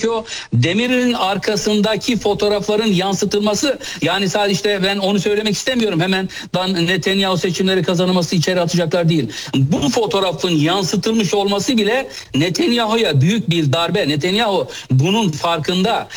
gerekiyor. Demir'in arkasındaki fotoğrafların yansıtılması, yani sadece işte ben onu söylemek istemiyorum. Hemen Netanyahu seçimleri kazanması içeri atacaklar değil. Bu fotoğrafın yansıtılmış olması bile Netanyahu'ya büyük bir darbe. Netanyahu bunun farkında.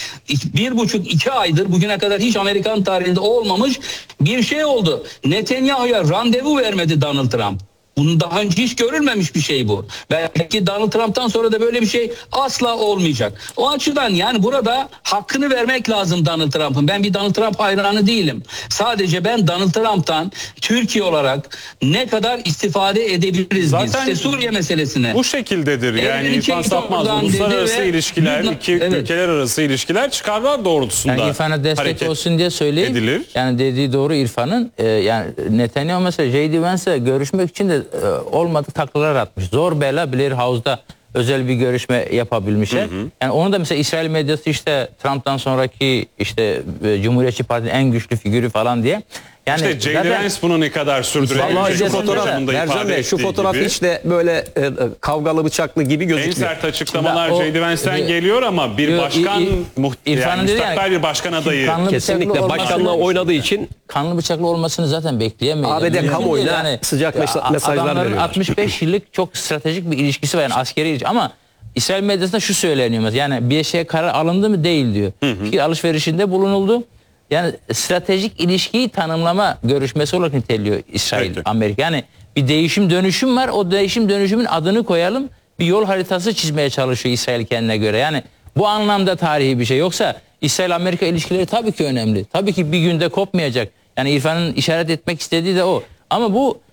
1,5-2 aydır bugüne kadar hiç Amerikan tarihinde olmamış bir şey oldu. Netanyahu'ya randevu vermedi Donald Trump. Bunun daha önce hiç görülmemiş bir şey bu. Belki Donald Trump'tan sonra da böyle bir şey asla olmayacak. O açıdan yani burada hakkını vermek lazım Donald Trump'ın. Ben bir Donald Trump hayranı değilim. Sadece ben Donald Trump'tan Türkiye olarak ne kadar istifade edebiliriz zaten biz? İşte Suriye meselesine. Bu şekildedir. Yani İrfan Sapmaz, uluslararası ilişkiler, iki ülkeler arası ilişkiler çıkarlar doğrultusunda yani İrfan'a destek olsun diye söyleyeyim. Edilir. Yani dediği doğru İrfan'ın. Yani Netanyahu mesela J.D. Vance'le görüşmek için de olmadı taklalar atmış. Zor bela Blair House'da özel bir görüşme yapabilmişler. Yani onu da mesela İsrail medyası işte Trump'tan sonraki işte Cumhuriyetçi Parti'nin en güçlü figürü falan diye. Yani işte J.D. Vance bunu ne kadar sürdürebilir? Şu fotoğraf, şu fotoğraf hiç de böyle kavgalı bıçaklı gibi gözükmüyor. En sert açıklamalar J.D. Vance'den geliyor ama bir başkan, yani müstakbel bir başkan adayı. Kesinlikle başkanla oynadığı için kanlı bıçaklı olmasını zaten bekleyemeyiz. ABD kamuoyuna yani, sıcak mesajlar adamların veriyor. 65 yıllık çok stratejik bir ilişkisi var, yani askeri ilişki. Ama İsrail medyasında şu söyleniyor. Yani bir şeye karar alındı mı değil diyor. Fikir alışverişinde bulunuldu. Yani stratejik ilişkiyi tanımlama görüşmesi olarak niteliyor İsrail, Amerika. Yani bir değişim dönüşüm var. O değişim dönüşümün adını koyalım. Bir yol haritası çizmeye çalışıyor İsrail kendine göre. Yani bu anlamda tarihi bir şey. Yoksa İsrail-Amerika ilişkileri tabii ki önemli. Tabii ki bir günde kopmayacak. Yani İrfan'ın işaret etmek istediği de o. Ama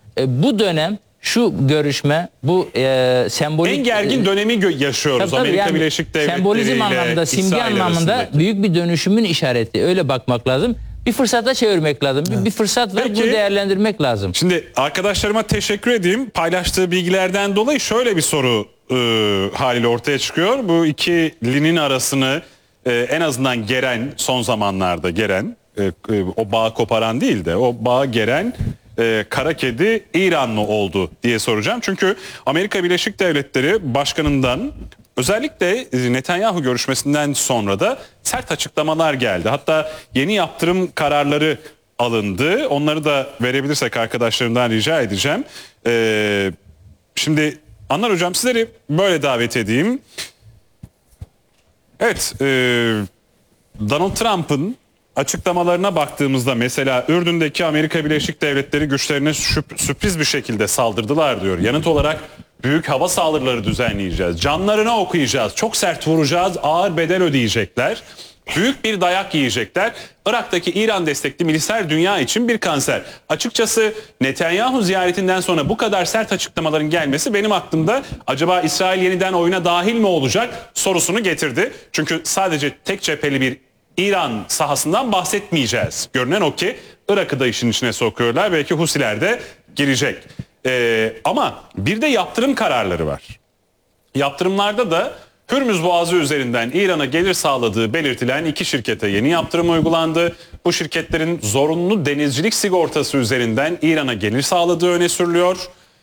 bu dönem, şu görüşme, bu sembolik... En gergin dönemi yaşıyoruz tabii, Amerika yani Birleşik Devletleri sembolizm anlamında, simge anlamında arasındaki büyük bir dönüşümün işareti. Öyle bakmak lazım. Bir fırsata çevirmek lazım. Bir fırsat var, bunu değerlendirmek lazım. Şimdi arkadaşlarıma teşekkür edeyim. Paylaştığı bilgilerden dolayı şöyle bir soru haliyle ortaya çıkıyor. Bu ikilinin arasını en azından geren, son zamanlarda geren, o bağı koparan değil de o bağı geren kara kedi İranlı oldu diye soracağım. Çünkü Amerika Birleşik Devletleri Başkanı'ndan özellikle Netanyahu görüşmesinden sonra da sert açıklamalar geldi. Hatta yeni yaptırım kararları alındı. Onları da verebilirsek arkadaşlarımdan rica edeceğim. Şimdi Anlar Hocam, sizleri böyle davet edeyim. Evet, Donald Trump'ın açıklamalarına baktığımızda mesela Ürdün'deki Amerika Birleşik Devletleri güçlerine sürpriz bir şekilde saldırdılar diyor. Yanıt olarak büyük hava saldırıları düzenleyeceğiz. Canlarına okuyacağız. Çok sert vuracağız. Ağır bedel ödeyecekler. Büyük bir dayak yiyecekler. Irak'taki İran destekli milisler dünya için bir kanser. Açıkçası Netanyahu ziyaretinden sonra bu kadar sert açıklamaların gelmesi benim aklımda acaba İsrail yeniden oyuna dahil mi olacak sorusunu getirdi. Çünkü sadece tek cepheli bir İran sahasından bahsetmeyeceğiz. Görünen o ki Irak'ı da işin içine sokuyorlar. Belki Husiler de girecek. Ama bir de yaptırım kararları var. Yaptırımlarda da Hürmüz Boğazı üzerinden İran'a gelir sağladığı belirtilen 2 şirkete yeni yaptırım uygulandı. Bu şirketlerin zorunlu denizcilik sigortası üzerinden İran'a gelir sağladığı öne sürülüyor.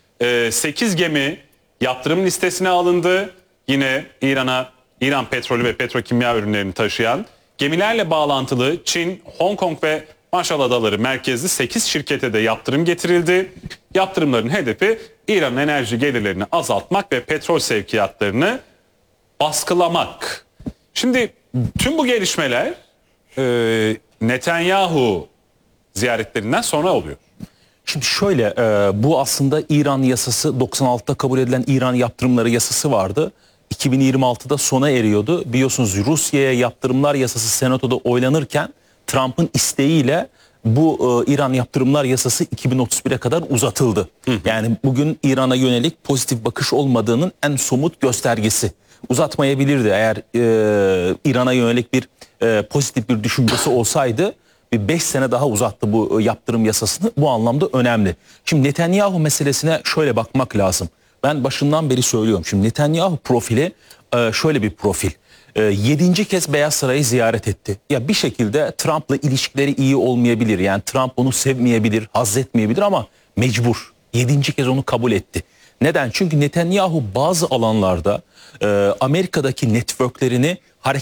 8 gemi yaptırım listesine alındı. Yine İran petrolü ve petrokimya ürünlerini taşıyan gemilerle bağlantılı Çin, Hong Kong ve Marshall Adaları merkezli 8 şirkete de yaptırım getirildi. Yaptırımların hedefi İran'ın enerji gelirlerini azaltmak ve petrol sevkiyatlarını baskılamak. Şimdi tüm bu gelişmeler Netanyahu ziyaretlerinden sonra oluyor. Şimdi şöyle, bu aslında İran yasası, 96'da kabul edilen İran yaptırımları yasası vardı. 2026'da sona eriyordu. Biliyorsunuz Rusya'ya yaptırımlar yasası Senato'da oylanırken Trump'ın isteğiyle bu İran yaptırımlar yasası 2031'e kadar uzatıldı. Yani bugün İran'a yönelik pozitif bakış olmadığının en somut göstergesi. Uzatmayabilirdi eğer İran'a yönelik bir pozitif bir düşüncesi olsaydı. Bir 5 sene daha uzattı bu yaptırım yasasını. Bu anlamda önemli. Şimdi Netanyahu meselesine şöyle bakmak lazım. Ben başından beri söylüyorum. Şimdi Netanyahu profili şöyle bir profil. 7. kez Beyaz Saray'ı ziyaret etti. Ya bir şekilde Trump'la ilişkileri iyi olmayabilir. Yani Trump onu sevmeyebilir, haz etmeyebilir ama mecbur. 7. kez onu kabul etti. Neden? Çünkü Netanyahu bazı alanlarda Amerika'daki networklerini